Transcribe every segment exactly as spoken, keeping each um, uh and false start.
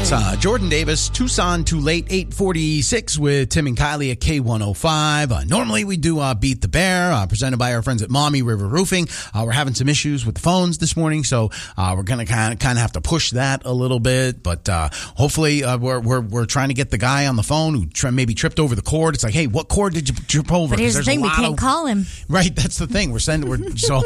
It's uh, Jordan Davis, Tucson Too Late, eight forty-six with Tim and Kylie at K one oh five. Uh, normally we do uh, Beat the Bear, uh, presented by our friends at Maumee River Roofing. Uh, we're having some issues with the phones this morning, so uh, we're going to kind of kind of have to push that a little bit. But uh, hopefully uh, we're, we're we're trying to get the guy on the phone who tri- maybe tripped over the cord. It's like, hey, what cord did you trip over? But here's the thing, we can't of, call him. Right, that's the thing. We're sending, we're so.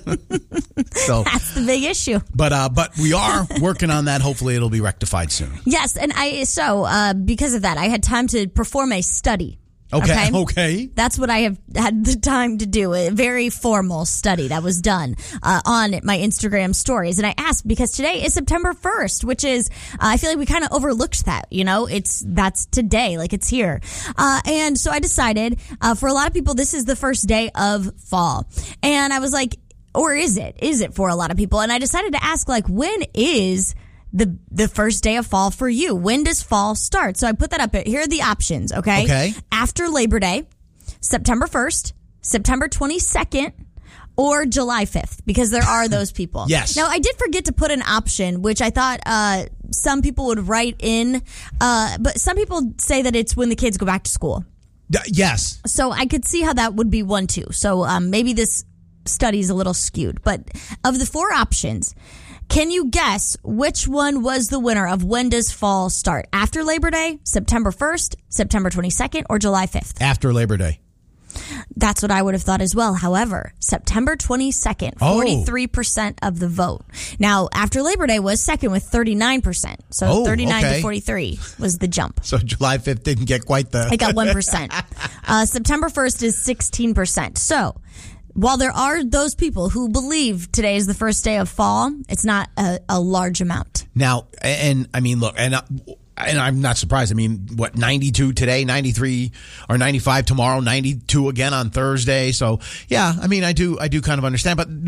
so that's the big issue. But uh, but we are working on that. Hopefully it'll be rectified soon. Yes, and I so uh, because of that, I had time to perform a study. Okay, okay, okay. That's what I have had the time to do. A very formal study that was done uh, on my Instagram stories. And I asked because today is September first, which is, uh, I feel like we kind of overlooked that, you know, it's, that's today, like it's here. Uh, and so I decided, uh, for a lot of people, this is the first day of fall. And I was like, or is it? Is it for a lot of people? And I decided to ask, like, when is the the first day of fall for you? When does fall start? So I put that up. Here are the options, okay? Okay. After Labor Day, September first, September twenty-second, or July fifth, because there are those people. Yes. Now, I did forget to put an option, which I thought uh, some people would write in, uh, but some people say that it's when the kids go back to school. Uh, yes. So I could see how that would be one, too. So um, maybe this study is a little skewed. But of the four options, can you guess which one was the winner of when does fall start? After Labor Day, September first, September twenty-second, or July fifth? After Labor Day. That's what I would have thought as well. However, September twenty-second, forty-three percent of the vote. Now, after Labor Day was second with thirty-nine percent. So oh, thirty-nine okay. to forty-three was the jump. So July fifth didn't get quite the... It got one percent. uh, September first is sixteen percent. So while there are those people who believe today is the first day of fall, it's not a, a large amount. Now, and I mean, look, and, uh, and I'm not surprised. I mean, what, ninety-two today, ninety-three or ninety-five tomorrow, ninety-two again on Thursday. So, yeah, I mean, I do I do kind of understand, but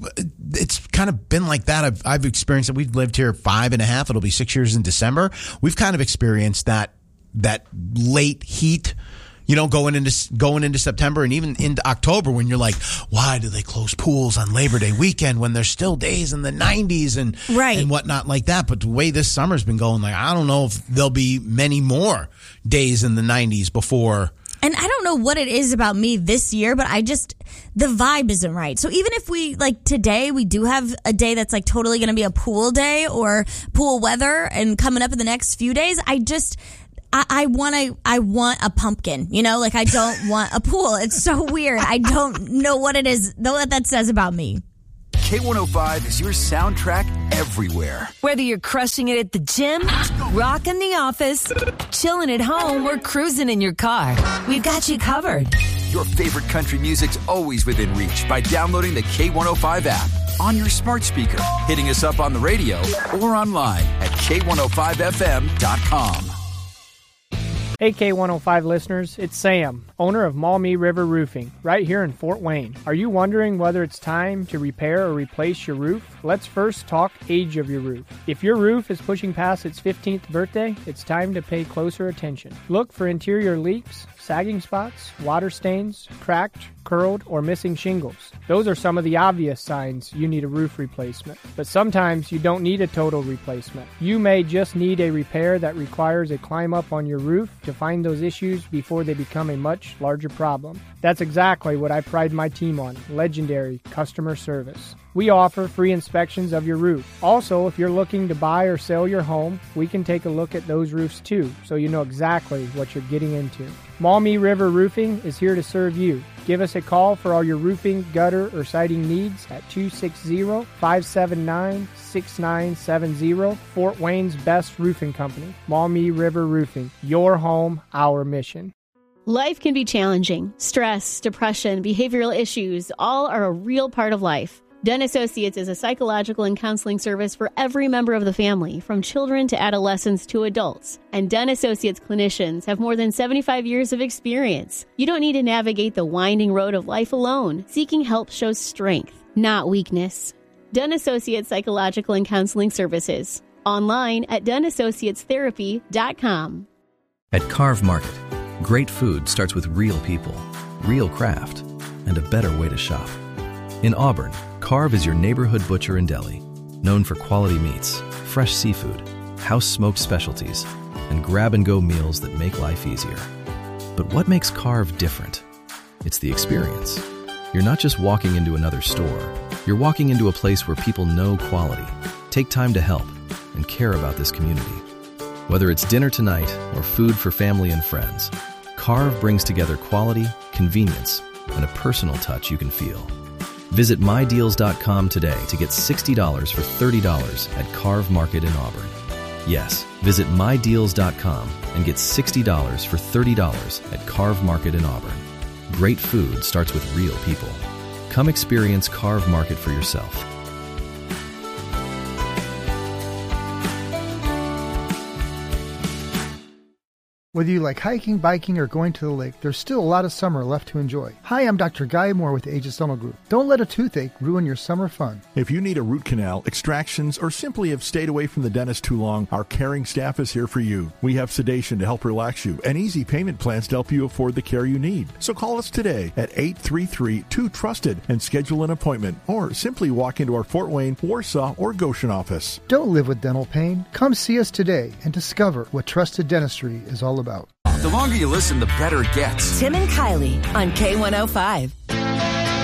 it's kind of been like that. I've, I've experienced it. We've lived here five and a half. It'll be six years in December. We've kind of experienced that that late heat, you know, going into going into September and even into October, when you're like, why do they close pools on Labor Day weekend when there's still days in the nineties and right. and whatnot like that? But the way this summer's been going, like, I don't know if there'll be many more days in the nineties before. And I don't know what it is about me this year, but I just, the vibe isn't right. So even if we, like today, we do have a day that's like totally going to be a pool day or pool weather and coming up in the next few days, I just... I, I want a, I want a pumpkin, you know, like I don't want a pool. It's so weird. I don't know what it is, know what that says about me. K one oh five is your soundtrack everywhere. Whether you're crushing it at the gym, rocking the office, chilling at home, or cruising in your car, we've got you covered. Your favorite country music's always within reach by downloading the K one oh five app on your smart speaker, hitting us up on the radio, or online at K one oh five F M dot com. Hey K one oh five listeners, it's Sam, owner of Maumee River Roofing, right here in Fort Wayne. Are you wondering whether it's time to repair or replace your roof? Let's first talk age of your roof. If your roof is pushing past its fifteenth birthday, it's time to pay closer attention. Look for interior leaks, sagging spots, water stains, cracked, curled, or missing shingles. Those are some of the obvious signs you need a roof replacement. But sometimes you don't need a total replacement. You may just need a repair that requires a climb up on your roof to find those issues before they become a much larger problem. That's exactly what I pride my team on, legendary customer service. We offer free inspections of your roof. Also, if you're looking to buy or sell your home, we can take a look at those roofs too, so you know exactly what you're getting into. Maumee River Roofing is here to serve you. Give us a call for all your roofing, gutter, or siding needs at two six zero, five seven nine, six nine seven zero. Fort Wayne's best roofing company, Maumee River Roofing. Your home, our mission. Life can be challenging. Stress, depression, behavioral issues, all are a real part of life. Dunn Associates is a psychological and counseling service for every member of the family, from children to adolescents to adults. And Dunn Associates clinicians have more than seventy-five years of experience. You don't need to navigate the winding road of life alone. Seeking help shows strength, not weakness. Dunn Associates Psychological and Counseling Services. Online at Dunn Associates Therapy dot com. At Carve Market, great food starts with real people, real craft, and a better way to shop. In Auburn, Carve is your neighborhood butcher and deli, known for quality meats, fresh seafood, house-smoked specialties, and grab-and-go meals that make life easier. But what makes Carve different? It's the experience. You're not just walking into another store. You're walking into a place where people know quality, take time to help, and care about this community. Whether it's dinner tonight or food for family and friends, Carve brings together quality, convenience, and a personal touch you can feel. Visit my deals dot com today to get sixty dollars for thirty dollars at Carve Market in Auburn. Yes, visit my deals dot com and get sixty dollars for thirty dollars at Carve Market in Auburn. Great food starts with real people. Come experience Carve Market for yourself. Whether you like hiking, biking, or going to the lake, there's still a lot of summer left to enjoy. Hi, I'm Doctor Guy Moore with the Aegis Dental Group. Don't let a toothache ruin your summer fun. If you need a root canal, extractions, or simply have stayed away from the dentist too long, our caring staff is here for you. We have sedation to help relax you and easy payment plans to help you afford the care you need. So call us today at eight three three, two trusted and schedule an appointment, or simply walk into our Fort Wayne, Warsaw, or Goshen office. Don't live with dental pain. Come see us today and discover what trusted dentistry is all about. The longer you listen, the better it gets. Tim and Kylie on K one oh five.